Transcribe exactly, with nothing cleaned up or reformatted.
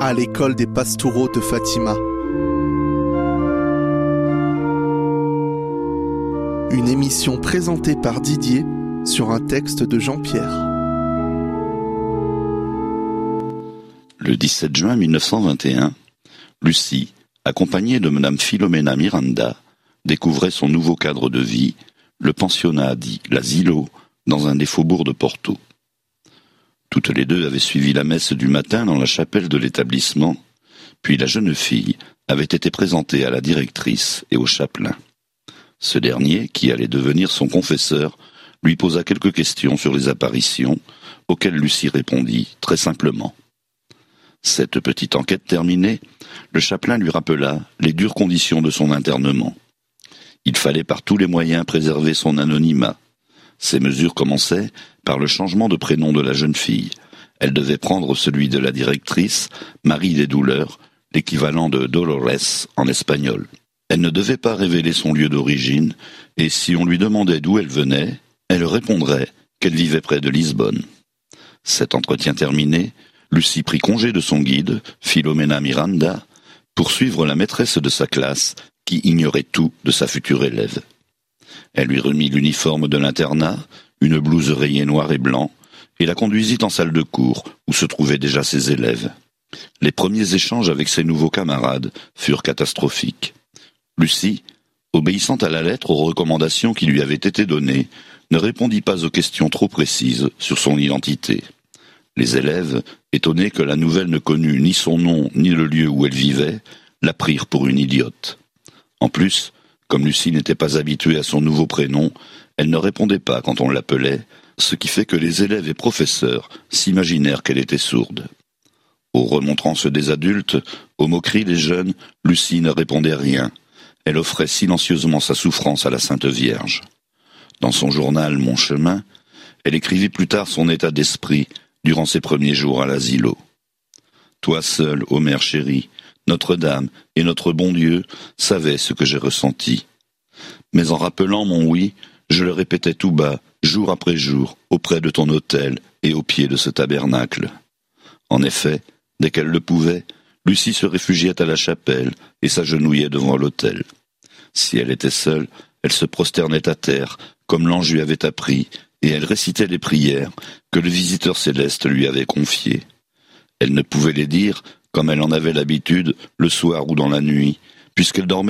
à l'école des pastoraux de Fatima. Une émission présentée par Didier sur un texte de Jean-Pierre. Le dix-sept juin mille neuf cent vingt et un, Lucie, accompagnée de Madame Philomena Miranda, découvrait son nouveau cadre de vie, le pensionnat dit l'Asilo, dans un des faubourgs de Porto. Toutes les deux avaient suivi la messe du matin dans la chapelle de l'établissement, puis la jeune fille avait été présentée à la directrice et au chapelain. Ce dernier, qui allait devenir son confesseur, lui posa quelques questions sur les apparitions, auxquelles Lucie répondit très simplement. Cette petite enquête terminée, le chapelain lui rappela les dures conditions de son internement. Il fallait par tous les moyens préserver son anonymat. Ces mesures commençaient par le changement de prénom de la jeune fille. Elle devait prendre celui de la directrice, Marie des Douleurs, l'équivalent de Dolores en espagnol. Elle ne devait pas révéler son lieu d'origine, et si on lui demandait d'où elle venait, elle répondrait qu'elle vivait près de Lisbonne. Cet entretien terminé, Lucie prit congé de son guide, Philomena Miranda, pour suivre la maîtresse de sa classe, qui ignorait tout de sa future élève. Elle lui remit l'uniforme de l'internat, une blouse rayée noir et blanc, et la conduisit en salle de cours, où se trouvaient déjà ses élèves. Les premiers échanges avec ses nouveaux camarades furent catastrophiques. Lucie, obéissant à la lettre aux recommandations qui lui avaient été données, ne répondit pas aux questions trop précises sur son identité. Les élèves, étonnés que la nouvelle ne connût ni son nom ni le lieu où elle vivait, la prirent pour une idiote. En plus, comme Lucie n'était pas habituée à son nouveau prénom, elle ne répondait pas quand on l'appelait, ce qui fait que les élèves et professeurs s'imaginèrent qu'elle était sourde. Aux remontrances des adultes, aux moqueries des jeunes, Lucie ne répondait rien. Elle offrait silencieusement sa souffrance à la Sainte Vierge. Dans son journal « Mon chemin », elle écrivit plus tard son état d'esprit durant ses premiers jours à l'asilo. « Toi seul, ô mère chérie, Notre-Dame et notre bon Dieu savaient ce que j'ai ressenti. Mais en rappelant mon oui, je le répétais tout bas, jour après jour, auprès de ton autel et au pied de ce tabernacle. » En effet, dès qu'elle le pouvait, Lucie se réfugiait à la chapelle et s'agenouillait devant l'autel. Si elle était seule, elle se prosternait à terre, comme l'ange lui avait appris, et elle récitait les prières que le visiteur céleste lui avait confiées. Elle ne pouvait les dire, comme elle en avait l'habitude, le soir ou dans la nuit, puisqu'elle dormait